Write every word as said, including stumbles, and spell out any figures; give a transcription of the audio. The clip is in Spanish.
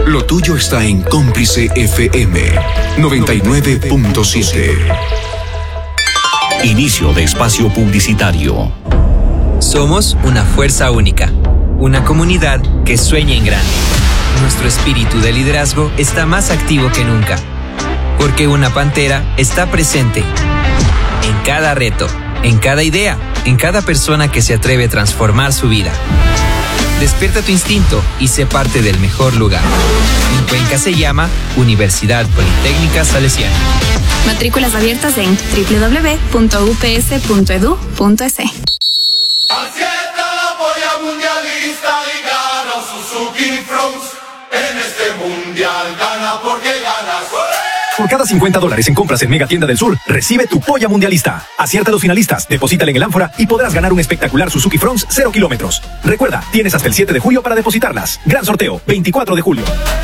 Lo tuyo está en Cómplice F M noventa y nueve punto siete. Inicio de espacio publicitario. Somos una fuerza única, una comunidad que sueña en grande. Nuestro espíritu de liderazgo está más activo que nunca, porque una pantera está presente en cada reto, en cada idea, en cada persona que se atreve a transformar su vida. Despierta tu instinto y sé parte del mejor lugar. En Cuenca se llama Universidad Politécnica Salesiana. Matrículas abiertas en doble u doble u doble u punto u p s punto e d u punto e s. Acierta la polla mundialista y gana Suzuki Fronts. En este mundial gana porque ganas. Por cada cincuenta dólares en compras en Mega Tienda del Sur, recibe tu polla mundialista. Acierta a los finalistas, deposítale en el ánfora y podrás ganar un espectacular Suzuki Fronts cero kilómetros. Recuerda, tienes hasta el siete de julio para depositarlas. Gran sorteo, veinticuatro de julio.